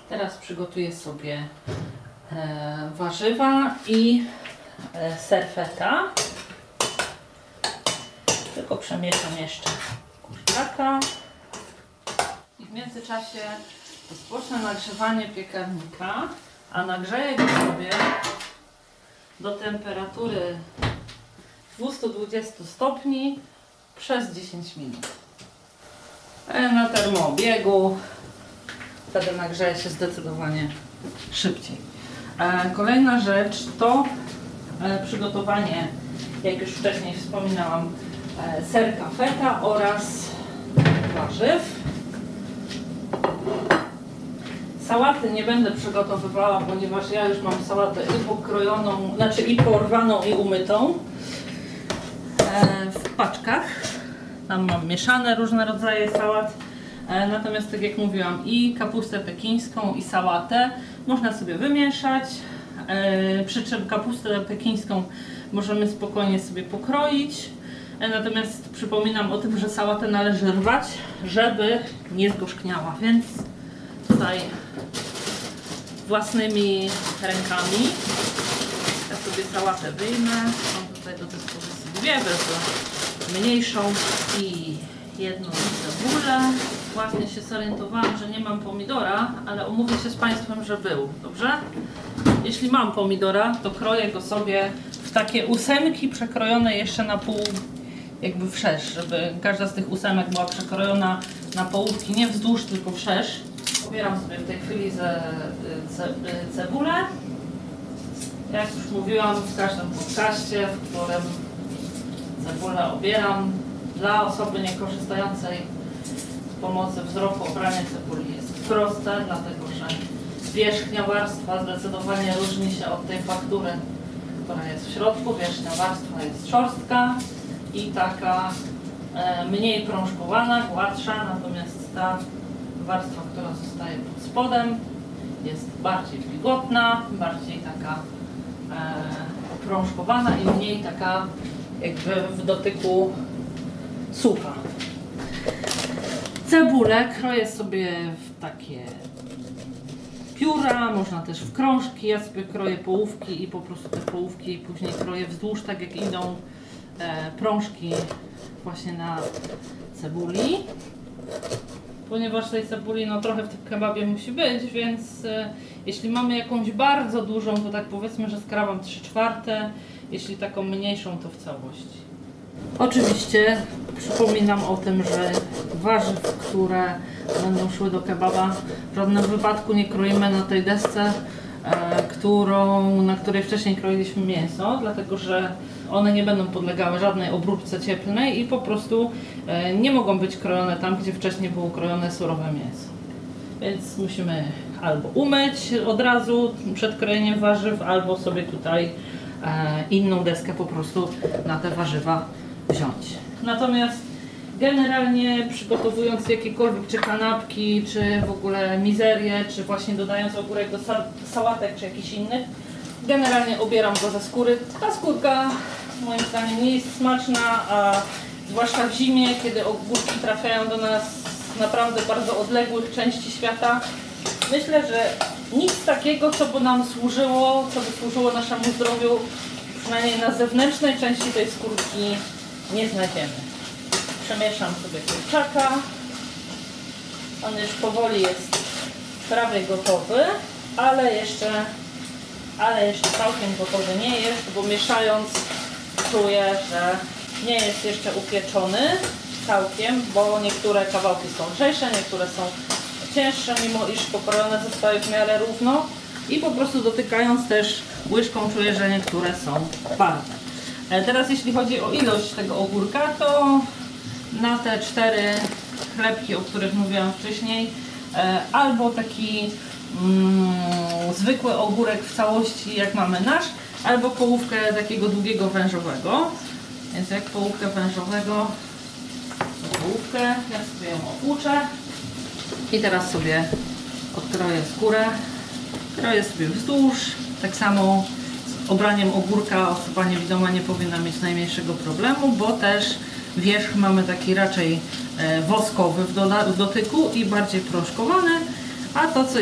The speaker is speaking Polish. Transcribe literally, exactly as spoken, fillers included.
Teraz przygotuję sobie e, warzywa i e, ser feta. Tylko przemieszam jeszcze kurczaka. I w międzyczasie rozpocznę nagrzewanie piekarnika, a nagrzeję go sobie do temperatury dwieście dwadzieścia stopni przez dziesięć minut. Na termoobiegu wtedy nagrzeje się zdecydowanie szybciej. Kolejna rzecz to przygotowanie, jak już wcześniej wspominałam, serka feta oraz warzyw. Sałaty nie będę przygotowywała, ponieważ ja już mam sałatę i pokrojoną, znaczy i porwaną i umytą w paczkach. Tam mam mieszane różne rodzaje sałat. Natomiast tak jak mówiłam, i kapustę pekińską, i sałatę można sobie wymieszać. Przy czym kapustę pekińską możemy spokojnie sobie pokroić. Natomiast przypominam o tym, że sałatę należy rwać, żeby nie zgorzkniała, więc tutaj własnymi rękami ja sobie sałatę wyjmę. Mam tutaj do dyspozycji dwie, wezmę mniejszą i jedną cebulę. Właśnie się zorientowałam, że nie mam pomidora, ale umówię się z Państwem, że był, dobrze? Jeśli mam pomidora, to kroję go sobie w takie ósemki przekrojone jeszcze na pół, jakby wszerz, żeby każda z tych ósemek była przekrojona na połówki, nie wzdłuż, tylko wszerz. Pobieram sobie w tej chwili ze, ce, cebulę. Jak już mówiłam w każdym podcaście, w którym cebulę obieram, dla osoby niekorzystającej z pomocy wzroku obranie cebuli jest proste, dlatego że wierzchnia warstwa zdecydowanie różni się od tej faktury, która jest w środku. Wierzchnia warstwa jest szorstka i taka e, mniej prążkowana, gładsza, natomiast ta warstwa, która zostaje pod spodem, jest bardziej wilgotna, bardziej taka e, oprążkowana i mniej taka jakby w dotyku sucha. Cebulę kroję sobie w takie pióra, można też w krążki. Ja sobie kroję połówki i po prostu te połówki później kroję wzdłuż, tak jak idą e, prążki właśnie na cebuli. Ponieważ tej cebuli no trochę w tym kebabie musi być, więc e, jeśli mamy jakąś bardzo dużą, to tak powiedzmy, że skrawam trzy czwarte, jeśli taką mniejszą, to w całości. Oczywiście przypominam o tym, że warzyw, które będą szły do kebaba, w żadnym wypadku nie kroimy na tej desce, e, którą, na której wcześniej kroiliśmy mięso, dlatego że one nie będą podlegały żadnej obróbce cieplnej i po prostu e, nie mogą być krojone tam, gdzie wcześniej było krojone surowe mięso. Więc musimy albo umyć od razu przed krojeniem warzyw, albo sobie tutaj e, inną deskę po prostu na te warzywa wziąć. Natomiast generalnie przygotowując jakiekolwiek czy kanapki, czy w ogóle mizerię, czy właśnie dodając ogórek do sa sałatek, czy jakichś innych, generalnie obieram go ze skóry. Ta skórka moim zdaniem nie jest smaczna, a zwłaszcza w zimie, kiedy ogórki trafiają do nas z naprawdę bardzo odległych części świata. Myślę, że nic takiego, co by nam służyło, co by służyło naszemu zdrowiu, przynajmniej na zewnętrznej części tej skórki, nie znajdziemy. Przemieszam sobie kurczaka. On już powoli jest prawie gotowy, ale jeszcze, ale jeszcze całkiem gotowy nie jest, bo mieszając czuję, że nie jest jeszcze upieczony całkiem, bo niektóre kawałki są lżejsze, niektóre są cięższe, mimo iż pokrojone zostały w miarę równo i po prostu dotykając też łyżką czuję, że niektóre są twarde. Teraz jeśli chodzi o ilość tego ogórka, to na te cztery chlebki, o których mówiłam wcześniej, albo taki mm, zwykły ogórek w całości, jak mamy nasz, albo połówkę takiego długiego wężowego. Więc jak połówkę wężowego, to połówkę, ja sobie ją opłuczę i teraz sobie odkroję skórę, kroję sobie wzdłuż, tak samo z obraniem ogórka osoba niewidoma nie powinna mieć najmniejszego problemu, bo też wierzch mamy taki raczej woskowy w dotyku i bardziej proszkowany, a to co